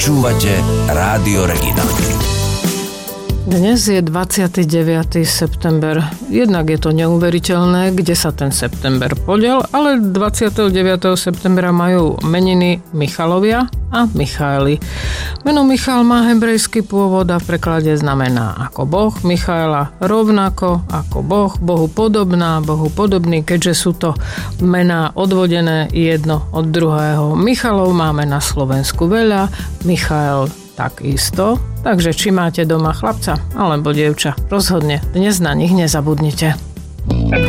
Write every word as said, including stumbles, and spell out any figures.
Počúvate Rádio Regina. Dnes je dvadsiateho deviateho september. Jednak je to neuveriteľné, kde sa ten september podiel, ale dvadsiateho deviateho septembra majú meniny Michalovia a Michaeli. Meno Michal má hebrejský pôvod a v preklade znamená ako Boh, Michaela rovnako ako Boh, Bohu podobná, Bohu podobný, keďže sú to mená odvodené jedno od druhého. Michalov máme na Slovensku veľa, Michael takisto. Takže či máte doma chlapca alebo dievča, rozhodne dnes na nich nezabudnite.